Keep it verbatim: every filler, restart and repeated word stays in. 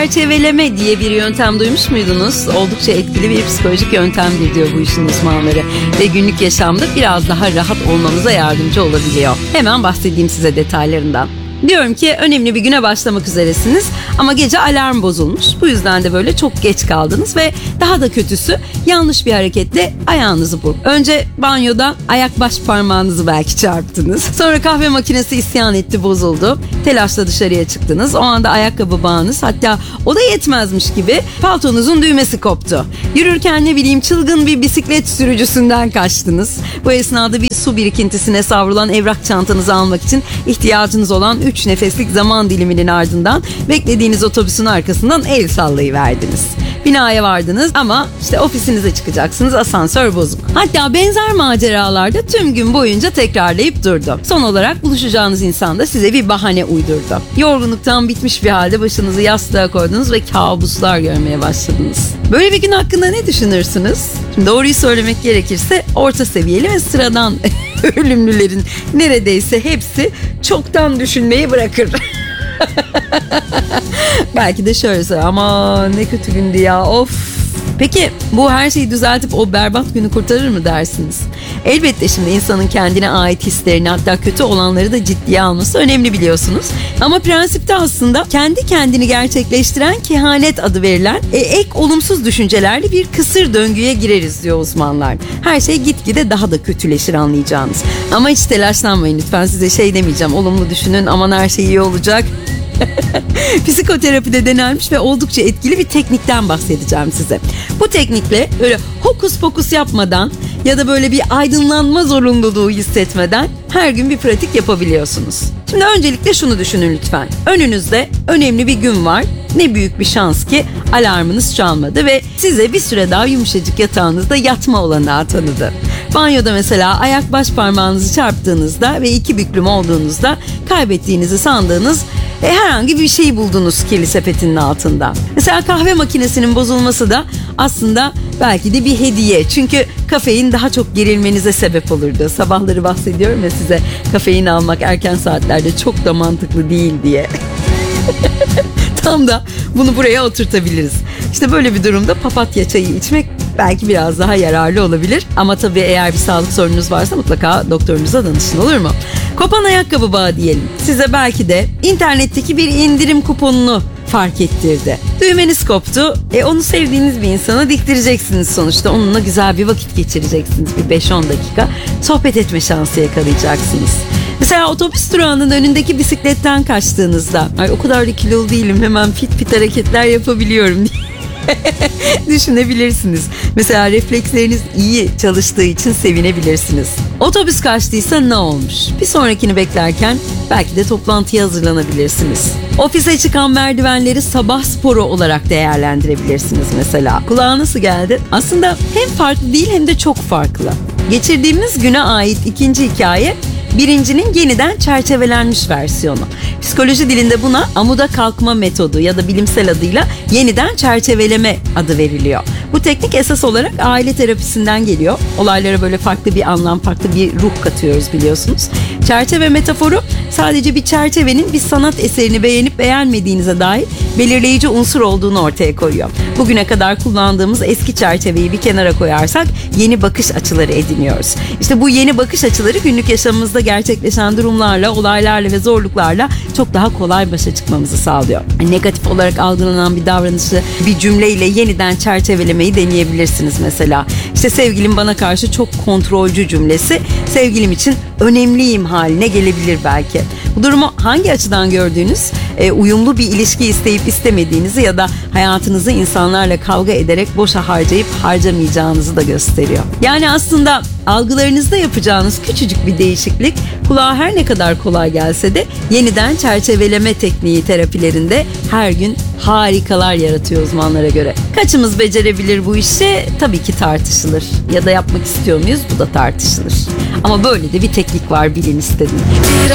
Çerçeveleme diye bir yöntem duymuş muydunuz? Oldukça etkili bir psikolojik yöntemdir diyor bu işin uzmanları. Ve günlük yaşamda biraz daha rahat olmamıza yardımcı olabiliyor. Hemen bahsedeyim size detaylarından. Diyorum ki önemli bir güne başlamak üzeresiniz ama gece alarm bozulmuş. Bu yüzden de böyle çok geç kaldınız ve daha da kötüsü yanlış bir hareketle ayağınızı burk. Önce banyoda ayak baş parmağınızı belki çarptınız. Sonra kahve makinesi isyan etti, bozuldu. Telaşla dışarıya çıktınız. O anda ayakkabı bağınız, hatta o da yetmezmiş gibi paltonuzun düğmesi koptu. Yürürken ne bileyim çılgın bir bisiklet sürücüsünden kaçtınız. Bu esnada bir su birikintisine savrulan evrak çantanızı almak için ihtiyacınız olan üç nefeslik zaman diliminin ardından beklediğiniz otobüsün arkasından el sallayıverdiniz. Binaya vardınız ama işte ofisinize çıkacaksınız, asansör bozuk. Hatta benzer maceralarda tüm gün boyunca tekrarlayıp durdu. Son olarak buluşacağınız insan da size bir bahane uydurdu. Yorgunluktan bitmiş bir halde başınızı yastığa koydunuz ve kabuslar görmeye başladınız. Böyle bir gün hakkında ne düşünürsünüz? Şimdi doğruyu söylemek gerekirse orta seviyeli ve sıradan ölümlülerin neredeyse hepsi çoktan düşünmeyi bırakır. Belki de şöyle söyle, ama ne kötü gündü ya, of. Peki bu her şeyi düzeltip o berbat günü kurtarır mı dersiniz? Elbette şimdi insanın kendine ait hislerini, hatta kötü olanları da ciddiye alması önemli, biliyorsunuz. Ama prensipte aslında kendi kendini gerçekleştiren kehanet adı verilen e, ek olumsuz düşüncelerle bir kısır döngüye gireriz diyor uzmanlar. Her şey gitgide daha da kötüleşir, anlayacağınız. Ama hiç telaşlanmayın lütfen, size şey demeyeceğim, olumlu düşünün aman her şey iyi olacak. Psikoterapide denenmiş ve oldukça etkili bir teknikten bahsedeceğim size. Bu teknikle böyle hokus pokus yapmadan ya da böyle bir aydınlanma zorunluluğu hissetmeden her gün bir pratik yapabiliyorsunuz. Şimdi öncelikle şunu düşünün lütfen. Önünüzde önemli bir gün var. Ne büyük bir şans ki alarmınız çalmadı ve size bir süre daha yumuşacık yatağınızda yatma olanağı tanıdı. Banyoda mesela ayak baş parmağınızı çarptığınızda ve iki büklüm olduğunuzda kaybettiğinizi sandığınız e, herhangi bir şeyi buldunuz kirli sepetinin altında. Mesela kahve makinesinin bozulması da aslında belki de bir hediye. Çünkü kafein daha çok gerilmenize sebep olurdu. Sabahları bahsediyorum ya size, kafein almak erken saatlerde çok da mantıklı değil diye. Tam da bunu buraya oturtabiliriz. İşte böyle bir durumda papatya çayı içmek belki biraz daha yararlı olabilir. Ama tabii eğer bir sağlık sorununuz varsa mutlaka doktorunuza danışın, olur mu? Kopan ayakkabı bağı diyelim. Size belki de internetteki bir indirim kuponunu fark ettirdi. Düğmeniz koptu. E onu sevdiğiniz bir insana diktireceksiniz sonuçta. Onunla güzel bir vakit geçireceksiniz. Bir beş on dakika sohbet etme şansı yakalayacaksınız. Mesela otobüs durağının önündeki bisikletten kaçtığınızda, ay o kadar da kilolu değilim, hemen fit fit hareketler yapabiliyorum diye düşünebilirsiniz. Mesela refleksleriniz iyi çalıştığı için sevinebilirsiniz. Otobüs kaçtıysa ne olmuş? Bir sonrakini beklerken belki de toplantıya hazırlanabilirsiniz. Ofise çıkan merdivenleri sabah sporu olarak değerlendirebilirsiniz mesela. Kulağa nasıl geldi? Aslında hem farklı değil hem de çok farklı. Geçirdiğimiz güne ait ikinci hikaye, birincinin yeniden çerçevelenmiş versiyonu. Psikoloji dilinde buna amuda kalkma metodu ya da bilimsel adıyla yeniden çerçeveleme adı veriliyor. Bu teknik esas olarak aile terapisinden geliyor. Olaylara böyle farklı bir anlam, farklı bir ruh katıyoruz, biliyorsunuz. Çerçeve metaforu sadece bir çerçevenin bir sanat eserini beğenip beğenmediğinize dair belirleyici unsur olduğunu ortaya koyuyor. Bugüne kadar kullandığımız eski çerçeveyi bir kenara koyarsak yeni bakış açıları ediniyoruz. İşte bu yeni bakış açıları günlük yaşamımızda gerçekleşen durumlarla, olaylarla ve zorluklarla çok daha kolay başa çıkmamızı sağlıyor. Negatif olarak algılanan bir davranışı bir cümleyle yeniden çerçevelemeyi deneyebilirsiniz mesela. İşte sevgilim bana karşı çok kontrolcü cümlesi sevgilim için önemliyim haline gelebilir belki. Bu durumu hangi açıdan gördüğünüz, e, uyumlu bir ilişki isteyip istemediğinizi ya da hayatınızı insanlarla kavga ederek boşa harcayıp harcamayacağınızı da gösteriyor. Yani aslında algılarınızda yapacağınız küçücük bir değişiklik kulağa her ne kadar kolay gelse de yeniden çerçeveleme tekniği terapilerinde her gün harikalar yaratıyor uzmanlara göre. Kaçımız becerebilir bu işi? Tabii ki tartışılır. Ya da yapmak istiyor muyuz? Bu da tartışılır. Ama böyle de bir teknik var, bilin istedim.